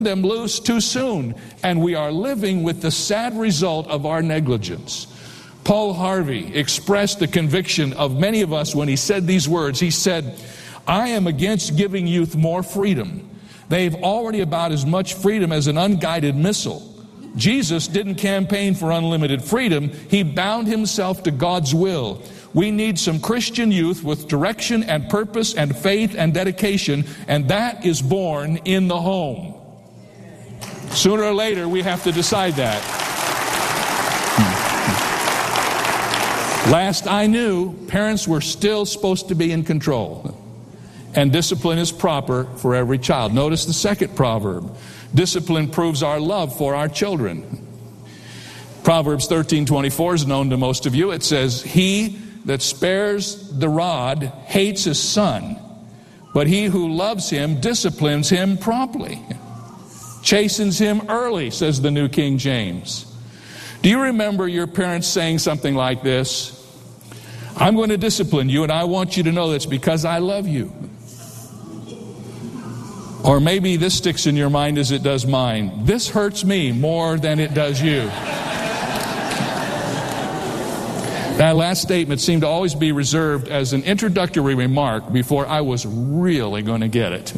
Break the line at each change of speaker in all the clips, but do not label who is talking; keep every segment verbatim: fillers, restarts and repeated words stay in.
them loose too soon, and we are living with the sad result of our negligence. Paul Harvey expressed the conviction of many of us when he said these words. He said, "I am against giving youth more freedom. They've already about as much freedom as an unguided missile. Jesus didn't campaign for unlimited freedom. He bound himself to God's will. We need some Christian youth with direction and purpose and faith and dedication, and that is born in the home." Sooner or later, we have to decide that. Last I knew, parents were still supposed to be in control. And discipline is proper for every child. Notice the second proverb. Discipline proves our love for our children. Proverbs thirteen twenty-four is known to most of you. It says, "He that spares the rod hates his son, but he who loves him disciplines him promptly." Chastens him early, says the New King James. Do you remember your parents saying something like this? "I'm going to discipline you, and I want you to know that's because I love you." Or maybe this sticks in your mind as it does mine. "This hurts me more than it does you." That last statement seemed to always be reserved as an introductory remark before I was really going to get it.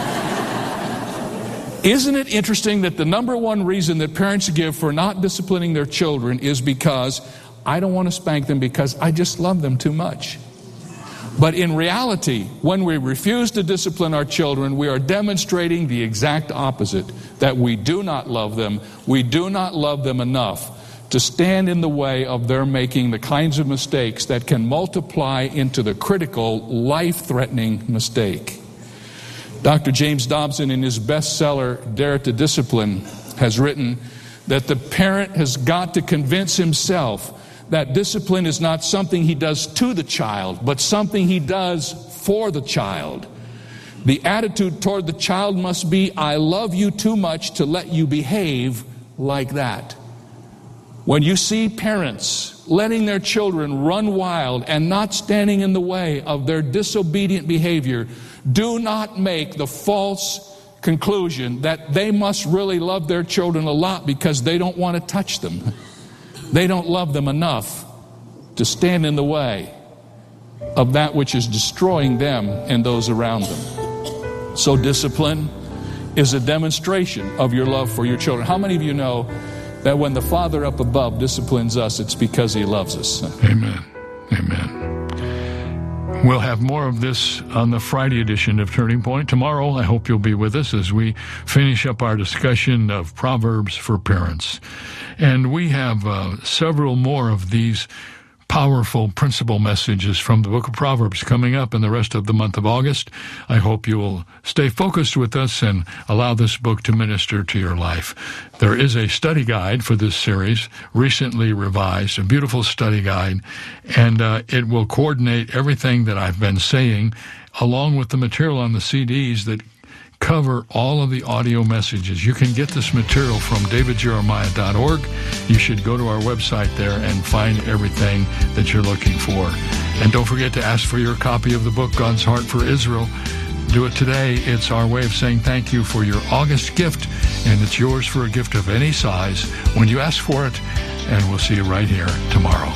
Isn't it interesting that the number one reason that parents give for not disciplining their children is because I don't want to spank them because I just love them too much? But in reality, when we refuse to discipline our children, we are demonstrating the exact opposite, that we do not love them. We do not love them enough to stand in the way of their making the kinds of mistakes that can multiply into the critical, life-threatening mistake. Doctor James Dobson, in his bestseller, Dare to Discipline, has written that the parent has got to convince himself that discipline is not something he does to the child, but something he does for the child. The attitude toward the child must be, "I love you too much to let you behave like that." When you see parents letting their children run wild and not standing in the way of their disobedient behavior, do not make the false conclusion that they must really love their children a lot because they don't want to touch them. They don't love them enough to stand in the way of that which is destroying them and those around them. So discipline is a demonstration of your love for your children. How many of you know that when the Father up above disciplines us, it's because he loves us?
Amen. Amen. We'll have more of this on the Friday edition of Turning Point. Tomorrow, I hope you'll be with us as we finish up our discussion of Proverbs for Parents. And we have uh, several more of these powerful principle messages from the book of Proverbs coming up in the rest of the month of August. I hope you will stay focused with us and allow this book to minister to your life. There is a study guide for this series, recently revised, a beautiful study guide, and uh, it will coordinate everything that I've been saying along with the material on the C Ds that cover all of the audio messages. You can get this material from david jeremiah dot org. You should go to our website there and find everything that you're looking for. And don't forget to ask for your copy of the book, God's Heart for Israel. Do it today. It's our way of saying thank you for your August gift, and it's yours for a gift of any size when you ask for it. And we'll see you right here tomorrow.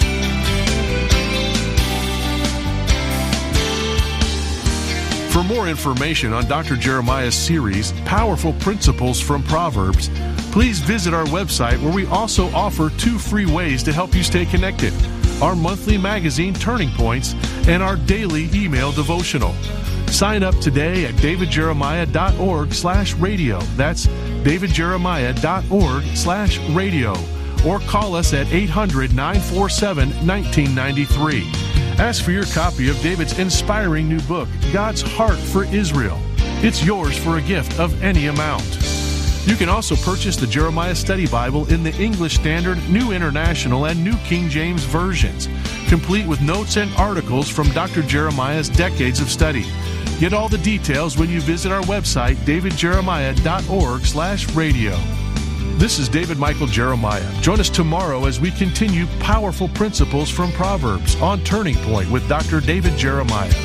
For more information on Doctor Jeremiah's series, Powerful Principles from Proverbs, please visit our website where we also offer two free ways to help you stay connected: our monthly magazine, Turning Points, and our daily email devotional. Sign up today at david jeremiah dot org slash radio. That's david jeremiah dot org slash radio. Or call us at eight hundred, nine four seven, one nine nine three. Ask for your copy of David's inspiring new book, God's Heart for Israel. It's yours for a gift of any amount. You can also purchase the Jeremiah Study Bible in the English Standard, New International, and New King James versions, complete with notes and articles from Doctor Jeremiah's decades of study. Get all the details when you visit our website, david jeremiah dot org slash radio. This is David Michael Jeremiah. Join us tomorrow as we continue Powerful Principles from Proverbs on Turning Point with Doctor David Jeremiah.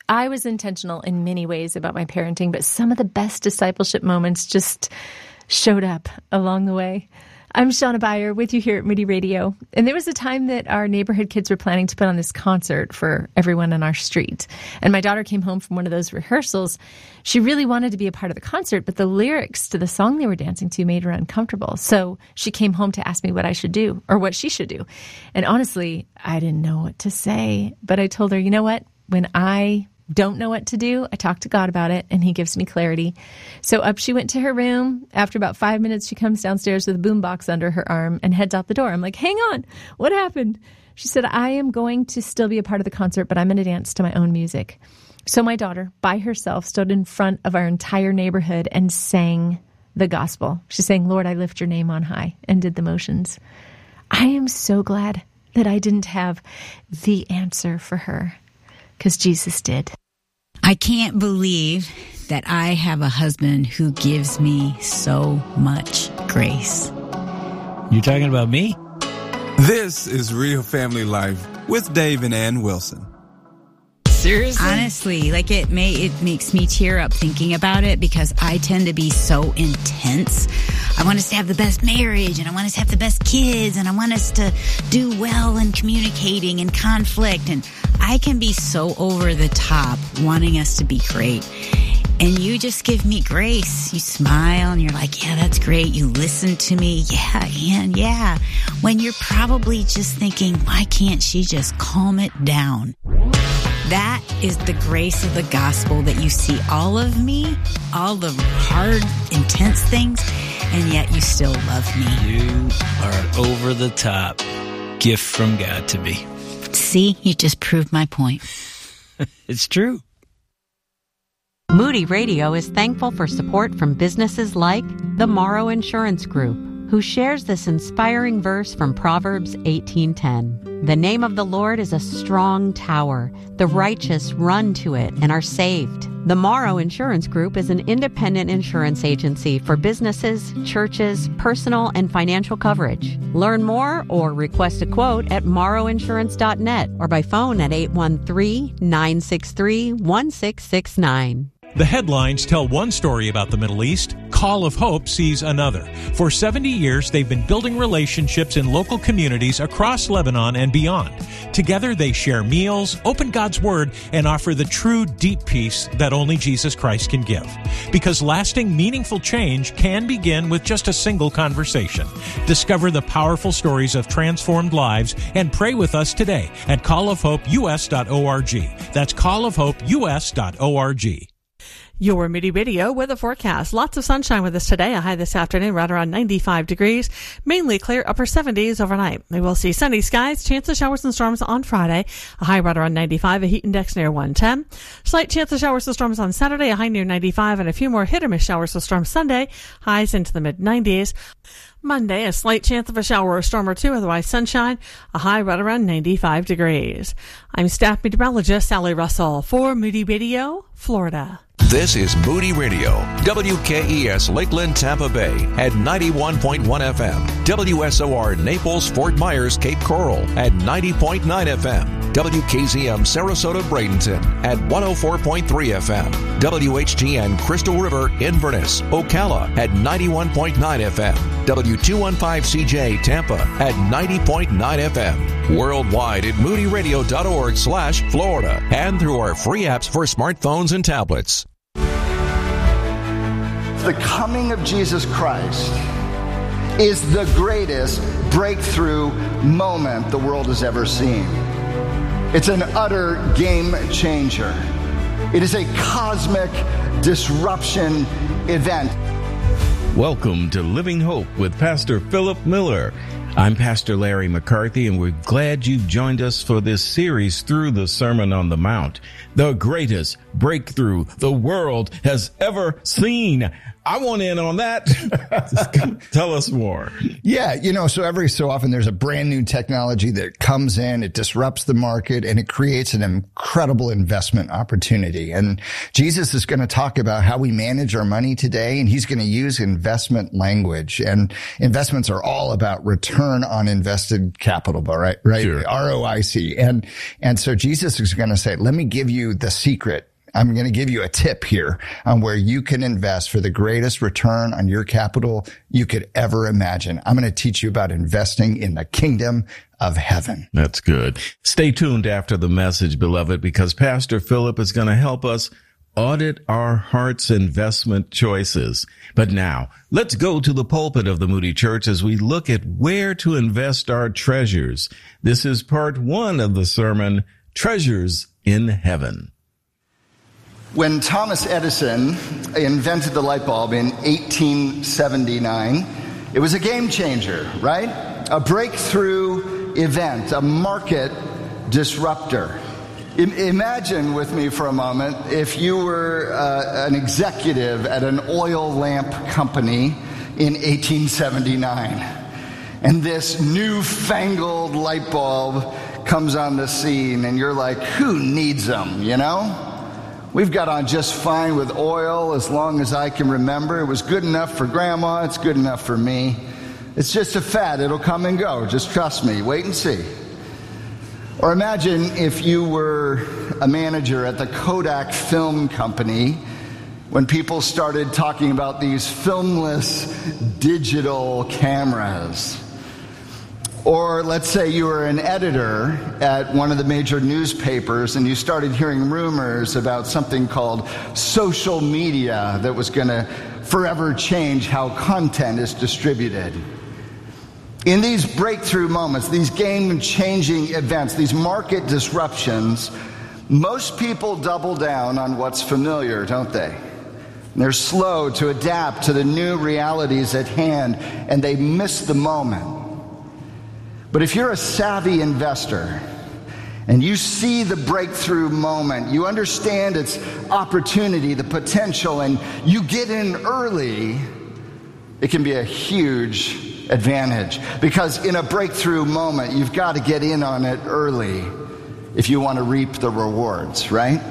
I was intentional in many ways about my parenting, but some of the best discipleship moments just showed up along the way. I'm Shauna Beyer with you here at Moody Radio. And there was a time that our neighborhood kids were planning to put on this concert for everyone on our street. And my daughter came home from one of those rehearsals. She really wanted to be a part of the concert, but the lyrics to the song they were dancing to made her uncomfortable. So she came home to ask me what I should do or what she should do. And honestly, I didn't know what to say. But I told her, you know what? When I don't know what to do, I talk to God about it, and he gives me clarity. So up she went to her room. After about five minutes, she comes downstairs with a boombox under her arm and heads out the door. I'm like, hang on, what happened? She said, I am going to still be a part of the concert, but I'm going to dance to my own music. So my daughter, by herself, stood in front of our entire neighborhood and sang the gospel. She sang, Lord, I lift your name on high, and did the motions. I am so glad that I didn't have the answer for her, because Jesus did.
I can't believe that I have a husband who gives me so much grace.
You talking about me?
This is Real Family Life with Dave and Ann Wilson.
Seriously? Honestly, like it may it makes me tear up thinking about it, because I tend to be so intense. I want us to have the best marriage, and I want us to have the best kids, and I want us to do well in communicating and conflict, and I can be so over the top wanting us to be great. And you just give me grace. You smile and you're like, yeah, that's great. You listen to me. Yeah, and yeah. When you're probably just thinking, why can't she just calm it down? That is the grace of the gospel, that you see all of me, all the hard, intense things, and yet you still love me.
You are an over the top gift from God to me.
See, you just proved my point.
It's true.
Moody Radio is thankful for support from businesses like the Morrow Insurance Group, who shares this inspiring verse from Proverbs eighteen ten. The name of the Lord is a strong tower. The righteous run to it and are saved. The Morrow Insurance Group is an independent insurance agency for businesses, churches, personal, and financial coverage. Learn more or request a quote at morrow insurance dot net or by phone at eight one three, nine six three, one six six nine.
The headlines tell one story about the Middle East. Call of Hope sees another. For seventy years, they've been building relationships in local communities across Lebanon and beyond. Together, they share meals, open God's Word, and offer the true, deep peace that only Jesus Christ can give. Because lasting, meaningful change can begin with just a single conversation. Discover the powerful stories of transformed lives and pray with us today at call of hope u s dot org. That's call of hope u s dot org.
Your Moody Radio weather forecast. Lots of sunshine with us today. A high this afternoon right around ninety-five degrees. Mainly clear, upper seventies overnight. We will see sunny skies, chance of showers and storms on Friday. A high right around ninety-five, a heat index near one ten. Slight chance of showers and storms on Saturday, a high near ninety-five, and a few more hit or miss showers and storms Sunday. Highs into the mid nineties. Monday, a slight chance of a shower or storm or two, otherwise sunshine, a high right around ninety-five degrees. I'm staff meteorologist Sally Russell for Moody Radio, Florida.
This is Moody Radio, W K E S Lakeland, Tampa Bay at ninety-one point one F M, W S O R Naples, Fort Myers, Cape Coral at ninety point nine F M, W K Z M Sarasota, Bradenton at one oh four point three F M, W H T N Crystal River, Inverness, Ocala at ninety-one point nine F M, W two fifteen C J Tampa at ninety point nine F M, worldwide at moody radio dot org slash Florida, and through our free apps for smartphones and tablets.
The coming of Jesus Christ is the greatest breakthrough moment the world has ever seen. It's an utter game changer. It is a cosmic disruption event.
Welcome to Living Hope with Pastor Philip Miller. I'm Pastor Larry McCarthy, and we're glad you've joined us for this series through the Sermon on the Mount, the greatest breakthrough the world has ever seen. I want in on that. Tell us more.
Yeah, you know, so every so often there's a brand new technology that comes in, it disrupts the market, and it creates an incredible investment opportunity. And Jesus is going to talk about how we manage our money today, and he's going to use investment language. And investments are all about return on invested capital, right? Right? Sure. R O I C. And, and so Jesus is going to say, let me give you the secret. I'm going to give you a tip here on where you can invest for the greatest return on your capital you could ever imagine. I'm going to teach you about investing in the kingdom of heaven.
That's good. Stay tuned after the message, beloved, because Pastor Philip is going to help us audit our heart's investment choices. But now, let's go to the pulpit of the Moody Church as we look at where to invest our treasures. This is part one of the sermon, Treasures in Heaven.
When Thomas Edison invented the light bulb in eighteen seventy-nine, it was a game changer, right? A breakthrough event, a market disruptor. I- imagine with me for a moment if you were uh, an executive at an oil lamp company in eighteen seventy-nine, and this newfangled light bulb comes on the scene, and you're like, who needs them, you know? We've got on just fine with oil as long as I can remember. It was good enough for Grandma. It's good enough for me. It's just a fad. It'll come and go. Just trust me. Wait and see. Or imagine if you were a manager at the Kodak Film Company when people started talking about these filmless digital cameras. Or let's say you were an editor at one of the major newspapers and you started hearing rumors about something called social media that was going to forever change how content is distributed. In these breakthrough moments, these game-changing events, these market disruptions, most people double down on what's familiar, don't they? They're slow to adapt to the new realities at hand, and they miss the moment. But if you're a savvy investor and you see the breakthrough moment, you understand its opportunity, the potential, and you get in early, it can be a huge advantage. Because in a breakthrough moment, you've got to get in on it early if you want to reap the rewards, right?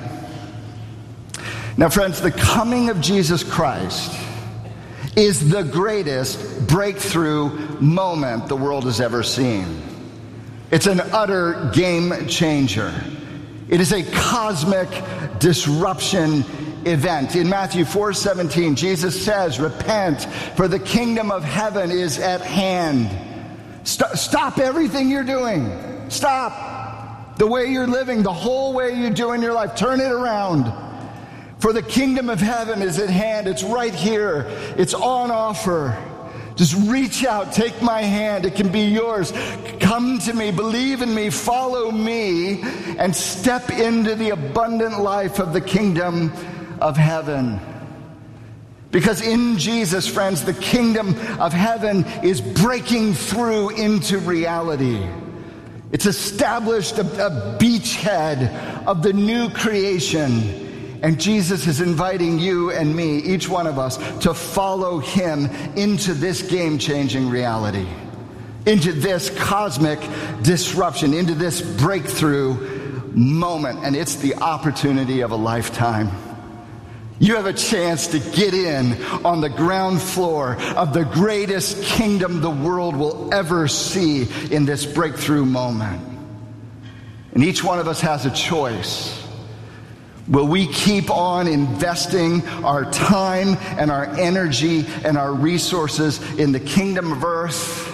Now, friends, the coming of Jesus Christ is the greatest breakthrough moment the world has ever seen. It's an utter game changer. It is a cosmic disruption event. In Matthew four seventeen, Jesus says, repent, for the kingdom of heaven is at hand. St- stop everything you're doing. Stop the way you're living, the whole way you're doing your life. Turn it around. For the kingdom of heaven is at hand. It's right here. It's on offer. Just reach out, take my hand. It can be yours. Come to me, believe in me, follow me, and step into the abundant life of the kingdom of heaven. Because in Jesus, friends, the kingdom of heaven is breaking through into reality. It's established a, a beachhead of the new creation. And Jesus is inviting you and me, each one of us, to follow him into this game-changing reality, into this cosmic disruption, into this breakthrough moment. And it's the opportunity of a lifetime. You have a chance to get in on the ground floor of the greatest kingdom the world will ever see in this breakthrough moment. And each one of us has a choice. Will we keep on investing our time and our energy and our resources in the kingdom of earth?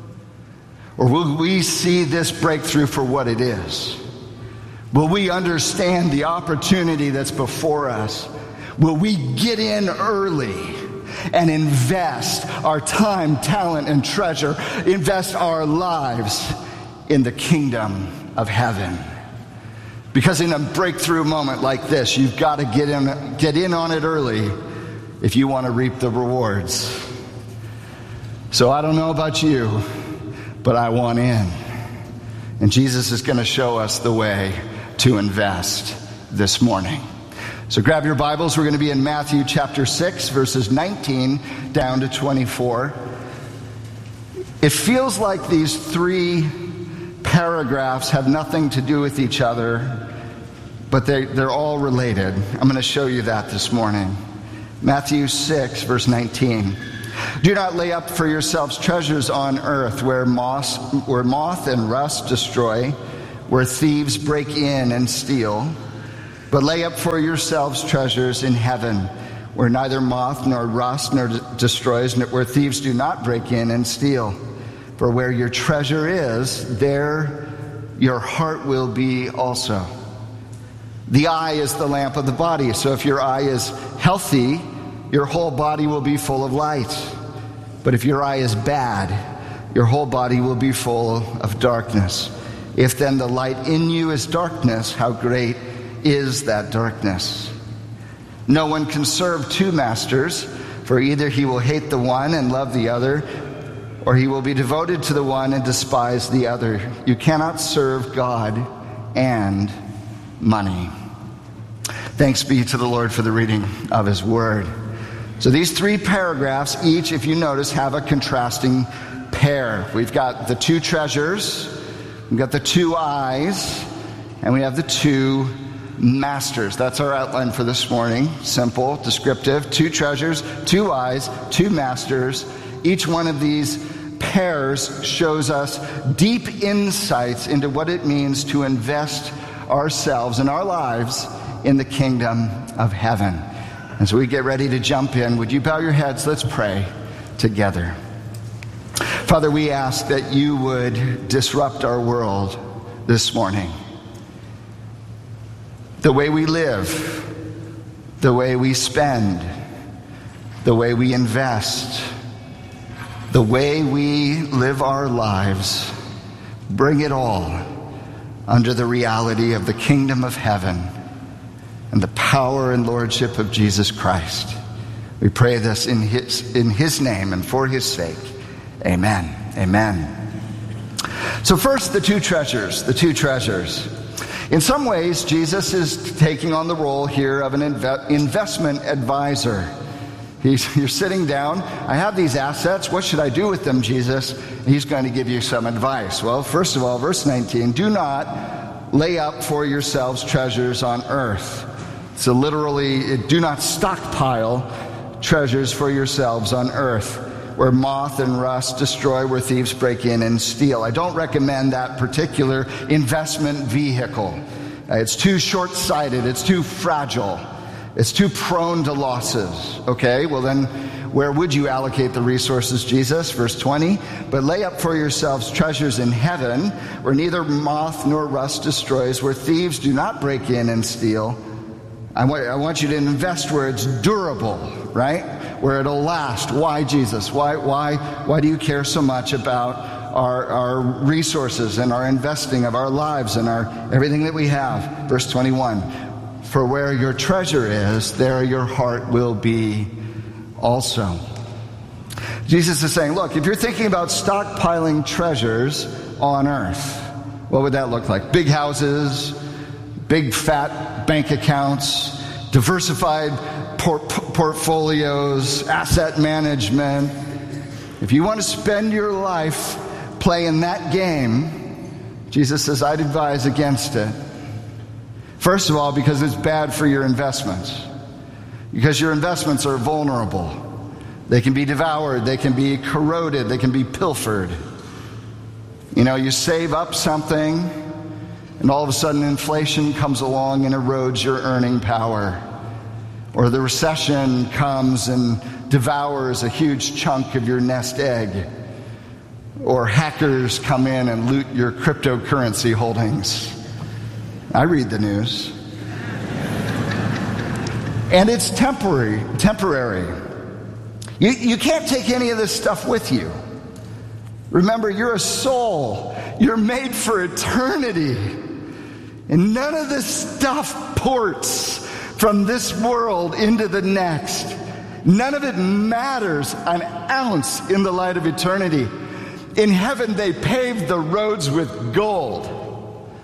Or will we see this breakthrough for what it is? Will we understand the opportunity that's before us? Will we get in early and invest our time, talent, and treasure, invest our lives in the kingdom of heaven? Because in a breakthrough moment like this, you've got to get in, get in on it early if you want to reap the rewards. So I don't know about you, but I want in. And Jesus is going to show us the way to invest this morning. So grab your Bibles. We're going to be in Matthew chapter six, verses nineteen down to twenty-four. It feels like these three paragraphs have nothing to do with each other, but they, they're all related. I'm going to show you that this morning. Matthew six, verse nineteen. Do not lay up for yourselves treasures on earth where moss, where moth and rust destroy, where thieves break in and steal. But lay up for yourselves treasures in heaven, where neither moth nor rust nor destroys, where thieves do not break in and steal. For where your treasure is, there your heart will be also. The eye is the lamp of the body, so if your eye is healthy, your whole body will be full of light. But if your eye is bad, your whole body will be full of darkness. If then the light in you is darkness, how great is that darkness? No one can serve two masters, for either he will hate the one and love the other, or he will be devoted to the one and despise the other. You cannot serve God and money. Thanks be to the Lord for the reading of his word. So these three paragraphs, each, if you notice, have a contrasting pair. We've got the two treasures, we've got the two eyes, and we have the two masters. That's our outline for this morning. Simple, descriptive. Two treasures, two eyes, two masters. Each one of these pairs shows us deep insights into what it means to invest ourselves and our lives in the kingdom of heaven. As we get ready to jump in, would you bow your heads? Let's pray together. Father, we ask that you would disrupt our world this morning. The way we live, the way we spend, the way we invest, the way we live our lives, bring it all under the reality of the kingdom of heaven and the power and lordship of Jesus Christ. We pray this in his, in his name and for his sake. Amen. Amen. So first, the two treasures, the two treasures. In some ways, Jesus is taking on the role here of an inve- investment advisor. He's, you're sitting down, I have these assets, what should I do with them, Jesus? He's going to give you some advice. Well, first of all, verse nineteen, do not lay up for yourselves treasures on earth. So literally, do not stockpile treasures for yourselves on earth, where moth and rust destroy, where thieves break in and steal. I don't recommend that particular investment vehicle. Uh, it's too short-sighted. It's too fragile. It's too prone to losses. Okay, well then, where would you allocate the resources, Jesus? Verse twenty, but lay up for yourselves treasures in heaven, where neither moth nor rust destroys, where thieves do not break in and steal. I want, I want you to invest where it's durable, right? Where it'll last. Why, Jesus? Why, why, why do you care so much about our, our resources and our investing of our lives and our everything that we have? Verse twenty-one, for where your treasure is, there your heart will be also. Jesus is saying, look, if you're thinking about stockpiling treasures on earth, what would that look like? Big houses, big fat bank accounts, diversified port- portfolios, asset management. If you want to spend your life playing that game, Jesus says, I'd advise against it. First of all, because it's bad for your investments. Because your investments are vulnerable. They can be devoured, they can be corroded, they can be pilfered. You know, you save up something, and all of a sudden inflation comes along and erodes your earning power. Or the recession comes and devours a huge chunk of your nest egg. Or hackers come in and loot your cryptocurrency holdings. I read the news. And it's temporary. temporary. You, you can't take any of this stuff with you. Remember, you're a soul. You're made for eternity. And none of this stuff ports from this world into the next. None of it matters an ounce in the light of eternity. In heaven, they paved the roads with gold.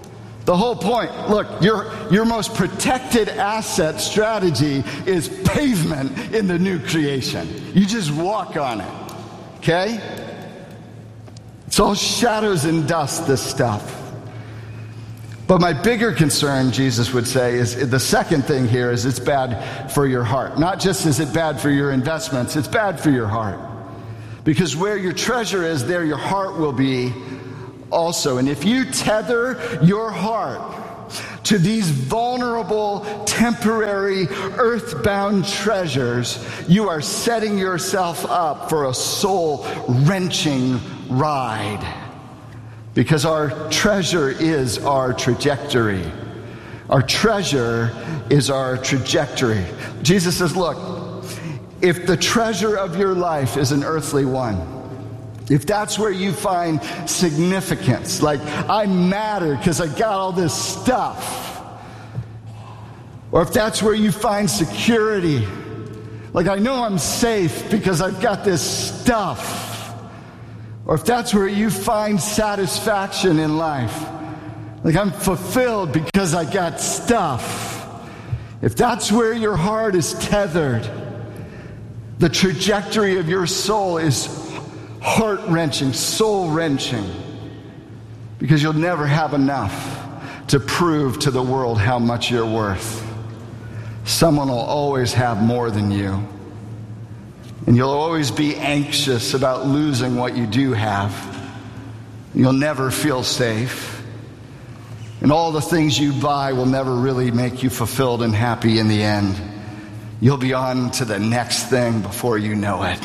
The whole point, look, your, your most protected asset strategy is pavement in the new creation. You just walk on it, okay? It's all shadows and dust, this stuff. But my bigger concern, Jesus would say, is the second thing here is it's bad for your heart. Not just is it bad for your investments, it's bad for your heart. Because where your treasure is, there your heart will be also. And if you tether your heart to these vulnerable, temporary, earthbound treasures, you are setting yourself up for a soul-wrenching ride. Because our treasure is our trajectory. Our treasure is our trajectory. Jesus says, look, if the treasure of your life is an earthly one, if that's where you find significance, like I matter because I got all this stuff, or if that's where you find security, like I know I'm safe because I've got this stuff, or if that's where you find satisfaction in life, like I'm fulfilled because I got stuff, if that's where your heart is tethered, the trajectory of your soul is heart-wrenching, soul-wrenching, because you'll never have enough to prove to the world how much you're worth. Someone will always have more than you, and you'll always be anxious about losing what you do have. You'll never feel safe, and all the things you buy will never really make you fulfilled and happy in the end. You'll be on to the next thing before you know it.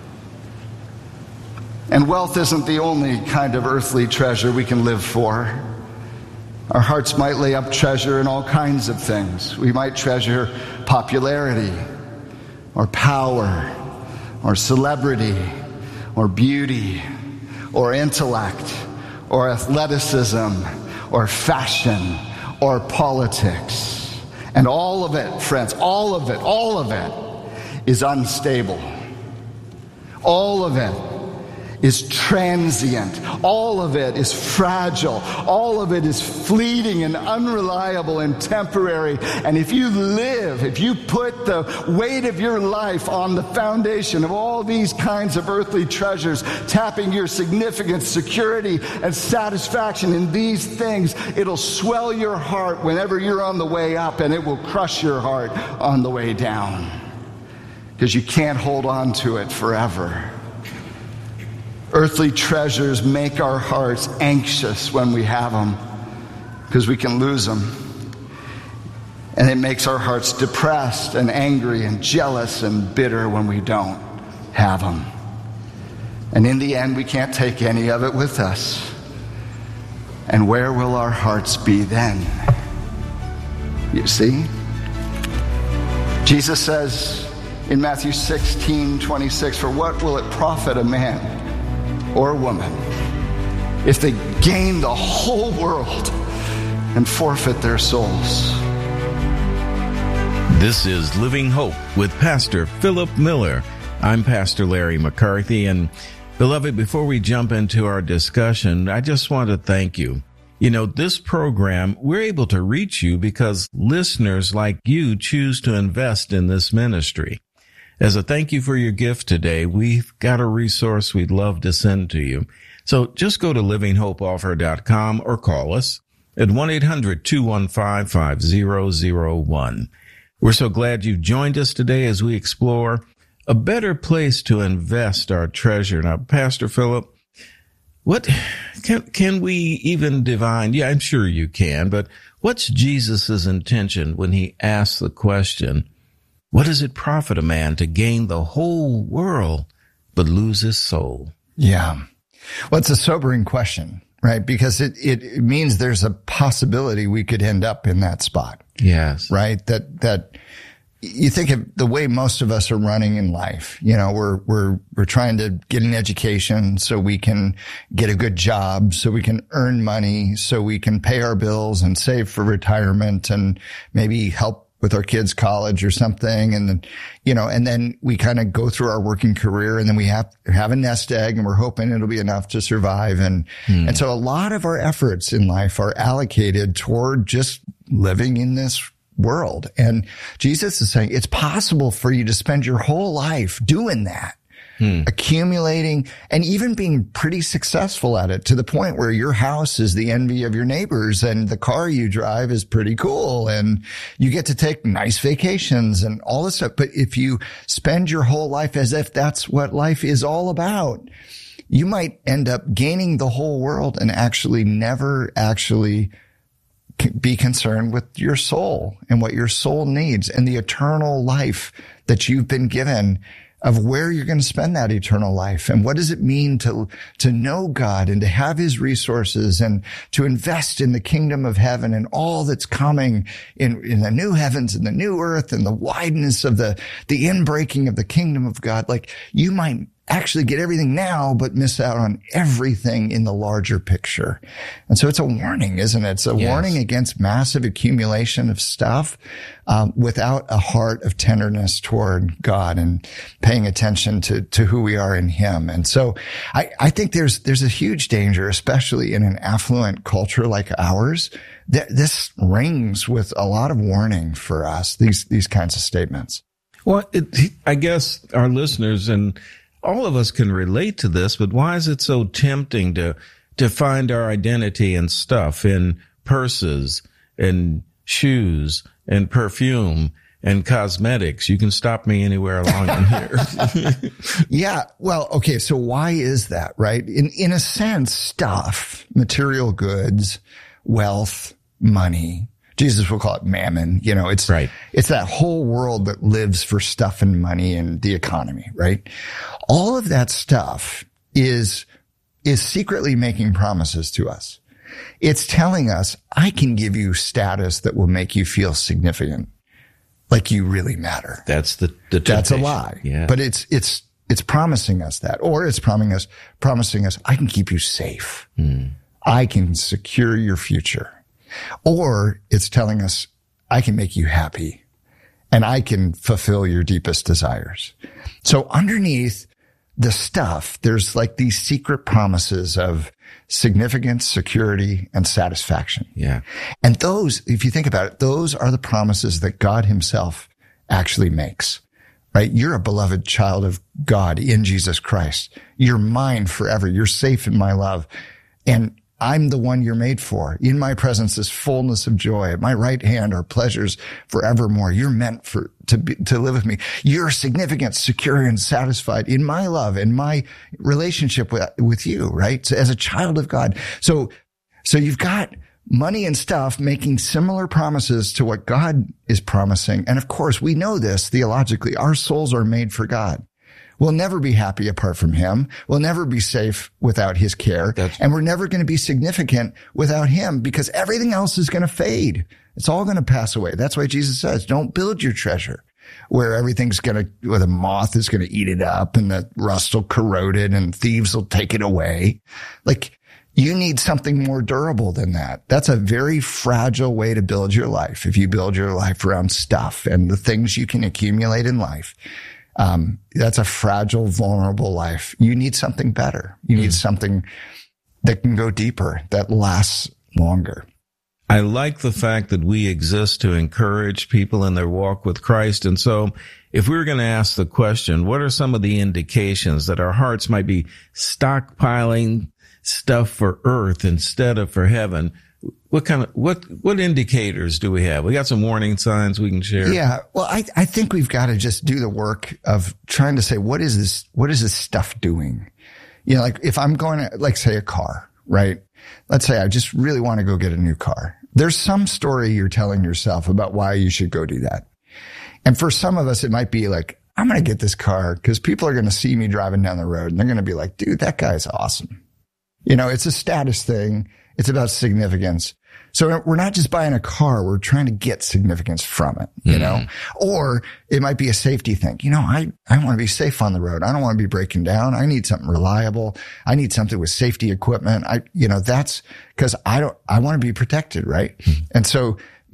And wealth isn't the only kind of earthly treasure we can live for. Our hearts might lay up treasure in all kinds of things. We might treasure popularity, or power, or celebrity, or beauty, or intellect, or athleticism, or fashion, or politics. And all of it, friends, all of it, all of it is unstable. All of it is transient. All of it is fragile. All of it is fleeting and unreliable and temporary. And if you live, if you put the weight of your life on the foundation of all these kinds of earthly treasures, tapping your significance, security, and satisfaction in these things, it'll swell your heart whenever you're on the way up, and it will crush your heart on the way down. Because you can't hold on to it forever. Earthly treasures make our hearts anxious when we have them, because we can lose them. And it makes our hearts depressed and angry and jealous and bitter when we don't have them. And in the end, we can't take any of it with us. And where will our hearts be then? You see? Jesus says in Matthew sixteen twenty-six, "For what will it profit a man or a woman if they gain the whole world and forfeit their souls?"
This is Living Hope with Pastor Philip Miller. I'm Pastor Larry McCarthy, and beloved, before we jump into our discussion, I just want to thank you. You know, this program, we're able to reach you because listeners like you choose to invest in this ministry. As a thank you for your gift today, we've got a resource we'd love to send to you. So just go to living hope offer dot com or call us at one eight hundred two one five five zero zero one. We're so glad you've joined us today as we explore a better place to invest our treasure. Now, Pastor Philip, what can, can we even divine? Yeah, I'm sure you can, but what's Jesus's intention when he asks the question, what does it profit a man to gain the whole world but lose his soul?
Yeah. Well, it's a sobering question, right? Because it, it means there's a possibility we could end up in that spot.
Yes.
Right? That, that you think of the way most of us are running in life. You know, we're, we're, we're trying to get an education so we can get a good job, so we can earn money, so we can pay our bills and save for retirement and maybe help with our kids' college or something. And then, you know, and then we kind of go through our working career, and then we have, have a nest egg, and we're hoping it'll be enough to survive. And, hmm. and so a lot of our efforts in life are allocated toward just living in this world. And Jesus is saying it's possible for you to spend your whole life doing that. Hmm. Accumulating and even being pretty successful at it, to the point where your house is the envy of your neighbors and the car you drive is pretty cool and you get to take nice vacations and all this stuff. But if you spend your whole life as if that's what life is all about, you might end up gaining the whole world and actually never actually be concerned with your soul and what your soul needs and the eternal life that you've been given, of where you're going to spend that eternal life. And what does it mean to, to know God and to have his resources and to invest in the kingdom of heaven and all that's coming in, in the new heavens and the new earth and the wideness of the, the inbreaking of the kingdom of God. Like, you might actually get everything now, but miss out on everything in the larger picture. And so it's a warning, isn't it? It's a yes. warning against massive accumulation of stuff, um, without a heart of tenderness toward God and paying attention to, to who we are in him. And so I, I think there's, there's a huge danger, especially in an affluent culture like ours, that this rings with a lot of warning for us, these, these kinds of statements.
Well, it, I guess our listeners and all of us can relate to this, but why is it so tempting to, to find our identity in stuff, in purses and shoes and perfume and cosmetics? You can stop me anywhere along in here.
Yeah. Well, okay. So why is that, right? In, in a sense, stuff, material goods, wealth, money, Jesus will call it mammon. You know, it's, right. it's that whole world that lives for stuff and money and the economy, right? All of that stuff is, is secretly making promises to us. It's telling us, I can give you status that will make you feel significant, like you really matter.
That's the, the
That's a lie.
Yeah.
But it's, it's, it's promising us that, or it's promising us, promising us, I can keep you safe. Hmm. I can secure your future. Or it's telling us, I can make you happy and I can fulfill your deepest desires. So underneath the stuff, there's like these secret promises of significance, security, and satisfaction.
Yeah.
And those, if you think about it, those are the promises that God himself actually makes, right? You're a beloved child of God in Jesus Christ. You're mine forever. You're safe in my love. And I'm the one you're made for. In my presence is fullness of joy. At my right hand are pleasures forevermore. You're meant for, to be, to live with me. You're significant, secure, and satisfied in my love and my relationship with, with you, right? So as a child of God. So, so you've got money and stuff making similar promises to what God is promising. And of course, we know this theologically. Our souls are made for God. We'll never be happy apart from him. We'll never be safe without his care. That's- and we're never going to be significant without him, because everything else is going to fade. It's all going to pass away. That's why Jesus says, don't build your treasure where everything's going to, where the moth is going to eat it up and the rust will corrode it and thieves will take it away. Like, you need something more durable than that. That's a very fragile way to build your life. If you build your life around stuff and the things you can accumulate in life, Um, that's a fragile, vulnerable life. You need something better. You need mm. something that can go deeper, that lasts longer.
I like the fact that we exist to encourage people in their walk with Christ. And so if we were going to ask the question, what are some of the indications that our hearts might be stockpiling stuff for earth instead of for heaven? What kind of, what, what indicators do we have? We got some warning signs we can share.
Yeah. Well, I, I think we've got to just do the work of trying to say, what is this, what is this stuff doing? You know, like if I'm going to, like say a car, right? Let's say I just really want to go get a new car. There's some story you're telling yourself about why you should go do that. And for some of us, it might be like, I'm going to get this car because people are going to see me driving down the road and they're going to be like, dude, that guy's awesome. You know, it's a status thing. It's about significance. So we're not just buying a car. We're trying to get significance from it, you mm-hmm. know, or it might be a safety thing. You know, I, I want to be safe on the road. I don't want to be breaking down. I need something reliable. I need something with safety equipment. I, you know, that's because I don't, I want to be protected. Right. Mm-hmm. And so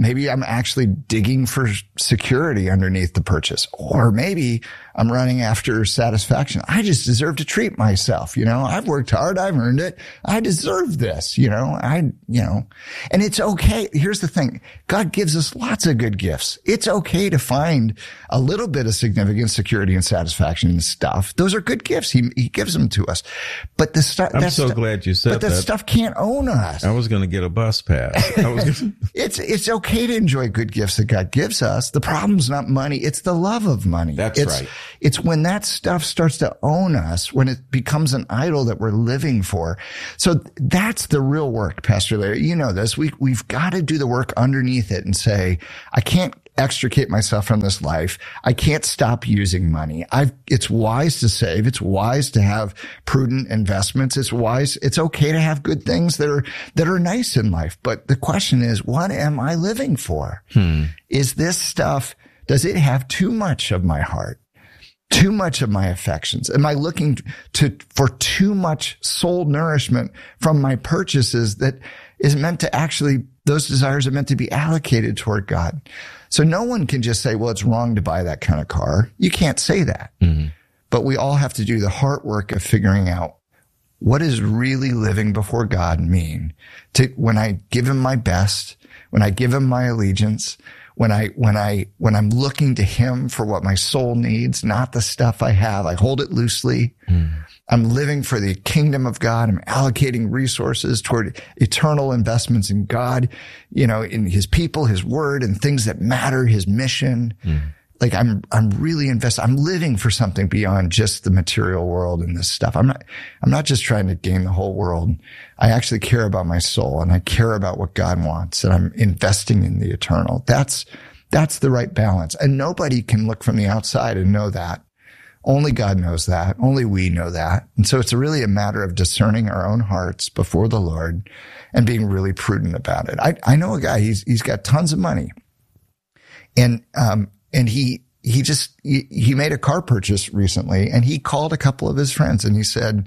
maybe I'm actually digging for security underneath the purchase, or maybe I'm running after satisfaction. I just deserve to treat myself. You know, I've worked hard. I've earned it. I deserve this. You know, I, you know, and it's okay. Here's the thing. God gives us lots of good gifts. It's okay to find a little bit of significant security and satisfaction in stuff. Those are good gifts. He, he gives them to us. But the stuff,
I'm so stu- glad you said
but
that.
But the stuff can't own us.
I was going to get a bus pass. I was gonna...
it's, it's okay to enjoy good gifts that God gives us. The problem's not money. It's the love of money.
That's
it's,
right.
It's when that stuff starts to own us, when it becomes an idol that we're living for. So that's the real work, Pastor Larry. You know this. We, we've got to do the work underneath it and say, I can't extricate myself from this life. I can't stop using money. I've, it's wise to save. It's wise to have prudent investments. It's wise. It's okay to have good things that are, that are nice in life. But the question is, what am I living for?
Hmm.
Is this stuff, does it have too much of my heart? Too much of my affections? Am I looking to, for too much soul nourishment from my purchases that is meant to actually, those desires are meant to be allocated toward God? So no one can just say, well, it's wrong to buy that kind of car. You can't say that.
Mm-hmm.
But we all have to do the heart work of figuring out, what does really living before God mean? To, when I give him my best, when I give him my allegiance, when I, when I, when I'm looking to him for what my soul needs, not the stuff I have, I hold it loosely.
Mm.
I'm living for the kingdom of God. I'm allocating resources toward eternal investments in God, you know, in his people, his word, and things that matter, his mission.
Mm.
Like I'm, I'm really invested. I'm living for something beyond just the material world and this stuff. I'm not, I'm not just trying to gain the whole world. I actually care about my soul, and I care about what God wants, and I'm investing in the eternal. That's, that's the right balance. And nobody can look from the outside and know that. Only God knows that. Only we know that. And so it's really a matter of discerning our own hearts before the Lord and being really prudent about it. I, I know a guy, he's, he's got tons of money, and, um, And he, he just, he, he made a car purchase recently, and he called a couple of his friends and he said,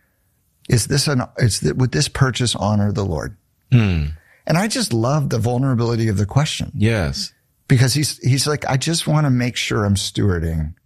is this an, is that, would this purchase honor the Lord?
Mm.
And I just love the vulnerability of the question.
Yes.
Because he's, he's like, I just want to make sure I'm stewarding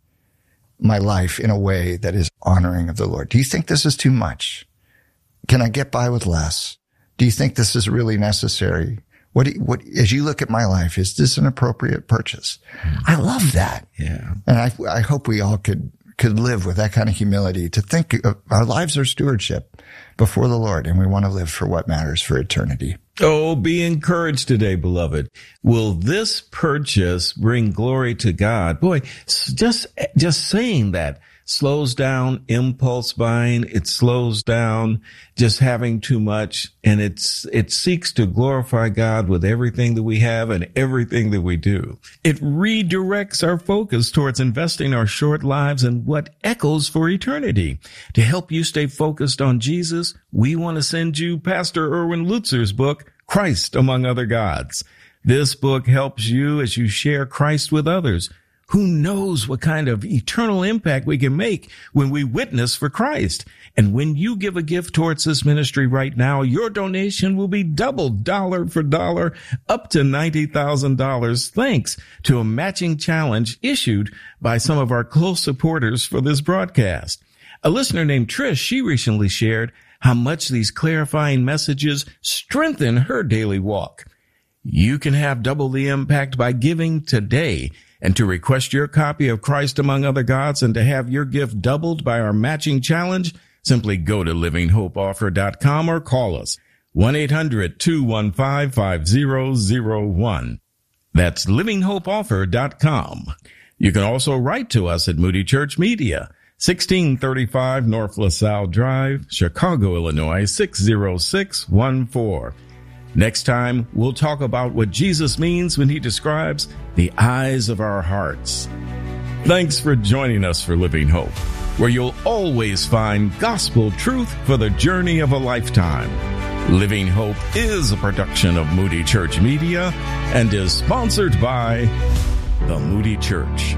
my life in a way that is honoring of the Lord. Do you think this is too much? Can I get by with less? Do you think this is really necessary? What, do you, what, as you look at my life, is this an appropriate purchase? Mm. I love that.
Yeah.
And I, I hope we all could, could live with that kind of humility, to think of our lives are stewardship before the Lord, and we want to live for what matters for eternity.
Oh, be encouraged today, beloved. Will this purchase bring glory to God? Boy, just, just saying that slows down impulse buying. It slows down just having too much, and it's, it seeks to glorify God with everything that we have and everything that we do. It redirects our focus towards investing our short lives in what echoes for eternity. To help you stay focused on Jesus, we want to send you Pastor Erwin Lutzer's book, Christ Among Other Gods. This book helps you as you share Christ with others. Who knows what kind of eternal impact we can make when we witness for Christ? And when you give a gift towards this ministry right now, your donation will be doubled dollar for dollar, up to ninety thousand dollars, thanks to a matching challenge issued by some of our close supporters for this broadcast. A listener named Trish, she recently shared how much these clarifying messages strengthen her daily walk. You can have double the impact by giving today. And to request your copy of Christ Among Other Gods and to have your gift doubled by our matching challenge, simply go to living hope offer dot com or call us one eight hundred two one five five zero zero one. That's living hope offer dot com. You can also write to us at Moody Church Media, sixteen thirty-five North LaSalle Drive, Chicago, Illinois, six zero six one four. Next time, we'll talk about what Jesus means when he describes the eyes of our hearts. Thanks for joining us for Living Hope, where you'll always find gospel truth for the journey of a lifetime. Living Hope is a production of Moody Church Media and is sponsored by the Moody Church.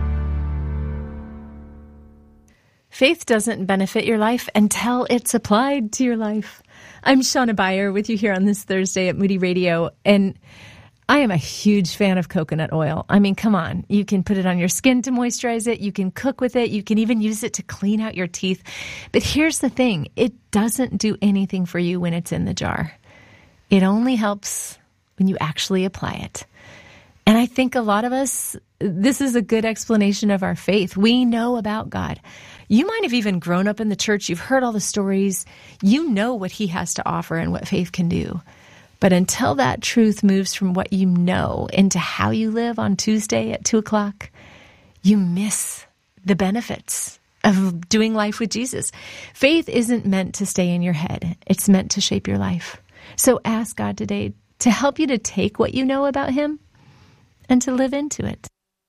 Faith doesn't benefit your life until it's applied to your life. I'm Shauna Beyer with you here on this Thursday at Moody Radio. And I am a huge fan of coconut oil. I mean, come on. You can put it on your skin to moisturize it. You can cook with it. You can even use it to clean out your teeth. But here's the thing. It doesn't do anything for you when it's in the jar. It only helps when you actually apply it. And I think a lot of us, this is a good explanation of our faith. We know about God. You might have even grown up in the church. You've heard all the stories. You know what he has to offer and what faith can do. But until that truth moves from what you know into how you live on Tuesday at two o'clock, you miss the benefits of doing life with Jesus. Faith isn't meant to stay in your head. It's meant to shape your life. So ask God today to help you to take what you know about him and to live into it.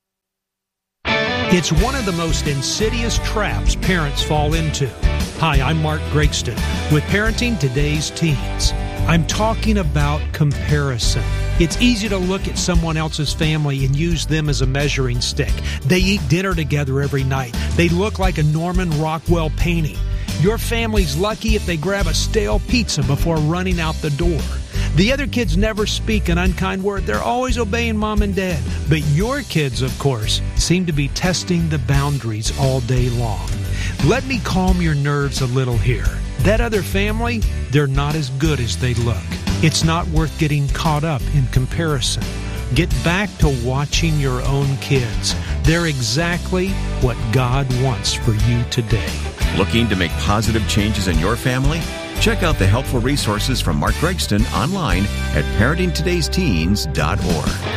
It's one of the most insidious traps parents fall into. Hi, I'm Mark Gregston with Parenting Today's Teens. I'm talking about comparison. It's easy to look at someone else's family and use them as a measuring stick. They eat dinner together every night. They look like a Norman Rockwell painting. Your family's lucky if they grab a stale pizza before running out the door. The other kids never speak an unkind word. They're always obeying mom and dad. But your kids, of course, seem to be testing the boundaries all day long. Let me calm your nerves a little here. That other family, they're not as good as they look. It's not worth getting caught up in comparison. Get back to watching your own kids. They're exactly what God wants for you today.
Looking to make positive changes in your family? Check out the helpful resources from Mark Gregston online at parenting todays teens dot org.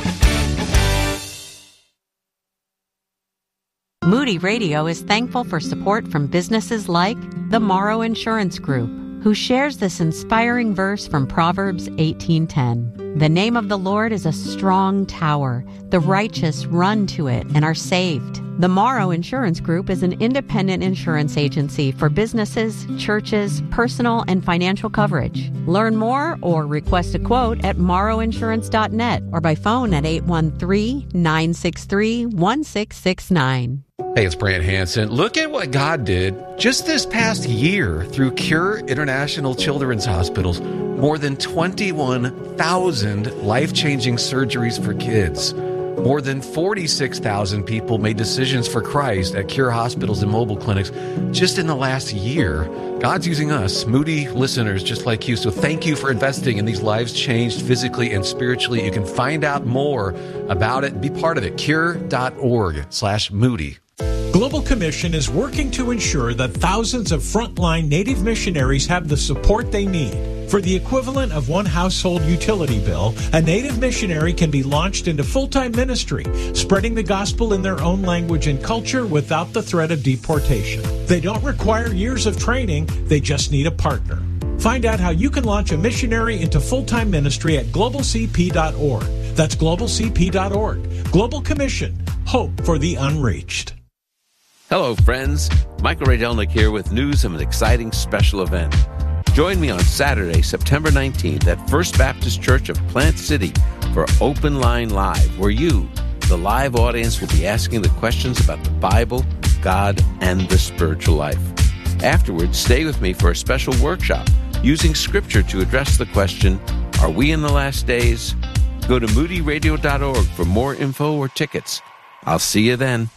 Moody Radio is thankful for support from businesses like the Morrow Insurance Group, who shares this inspiring verse from Proverbs eighteen ten. The name of the Lord is a strong tower. The righteous run to it and are saved. The Morrow Insurance Group is an independent insurance agency for businesses, churches, personal, and financial coverage. Learn more or request a quote at morrow insurance dot net or by phone at eight one three, nine six three, one six six nine.
Hey, it's Brant Hansen. Look at what God did just this past year through Cure International Children's Hospitals. More than twenty-one thousand life-changing surgeries for kids. More than forty-six thousand people made decisions for Christ at Cure hospitals and mobile clinics just in the last year. God's using us, Moody listeners just like you. So thank you for investing in these lives changed physically and spiritually. You can find out more about it and be part of it. Cure.org slash Moody.
Global Commission is working to ensure that thousands of frontline Native missionaries have the support they need. For the equivalent of one household utility bill, a Native missionary can be launched into full-time ministry, spreading the gospel in their own language and culture without the threat of deportation. They don't require years of training, they just need a partner. Find out how you can launch a missionary into full-time ministry at global c p dot org. That's global c p dot org. Global Commission. Hope for the unreached.
Hello, friends. Michael Radelnik here with news of an exciting special event. Join me on Saturday, September nineteenth at First Baptist Church of Plant City for Open Line Live, where you, the live audience, will be asking the questions about the Bible, God, and the spiritual life. Afterwards, stay with me for a special workshop using Scripture to address the question, are we in the last days? Go to moody radio dot org for more info or tickets. I'll see you then.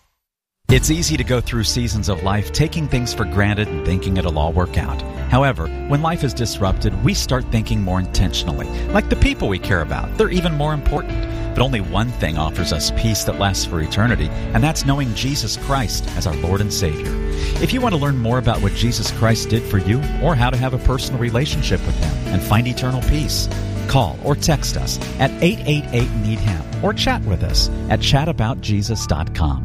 It's easy to go through seasons of life taking things for granted and thinking it'll all work out. However, when life is disrupted, we start thinking more intentionally. Like the people we care about, they're even more important. But only one thing offers us peace that lasts for eternity, and that's knowing Jesus Christ as our Lord and Savior. If you want to learn more about what Jesus Christ did for you or how to have a personal relationship with Him and find eternal peace, call or text us at eight eight eight, need him or chat with us at chat about jesus dot com.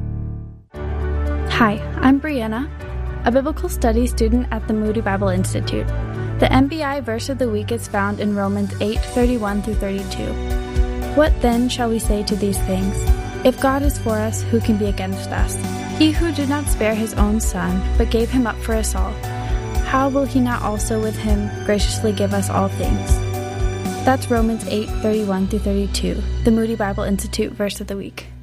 Hi, I'm Brianna, a biblical studies student at the Moody Bible Institute. The M B I verse of the week is found in Romans eight, thirty-one through thirty-two. What then shall we say to these things? If God is for us, who can be against us? He who did not spare his own son, but gave him up for us all, how will he not also with him graciously give us all things? That's Romans eight, thirty-one through thirty-two, the Moody Bible Institute verse of the week.